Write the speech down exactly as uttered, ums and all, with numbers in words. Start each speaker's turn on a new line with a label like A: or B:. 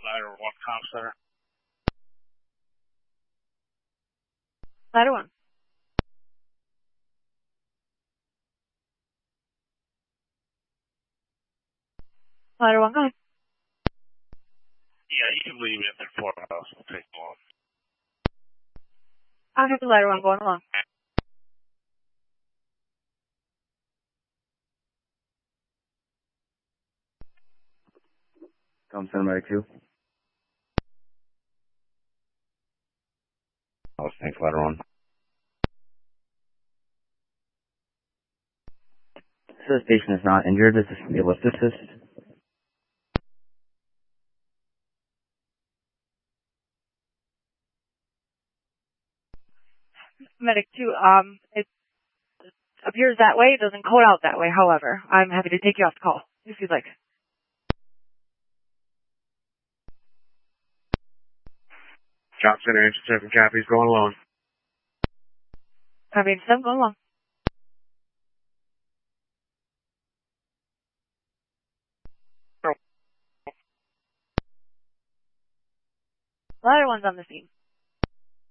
A: Ladder one comp center.
B: Ladder one. Ladder one, go ahead.
A: Yeah, you can leave it in four hours. We'll take one.
B: I'll have the ladder one going along.
C: Tom Center Medic two. Oh, thanks, ladder one. This patient is not injured. This is the lift assist.
B: Medic two, um, it appears that way. It doesn't code out that way, however. I'm happy to take you off the call, if you'd like.
A: Comp center, engine seven copies, going along.
B: Copy seven, going along. Ladder one's on the scene.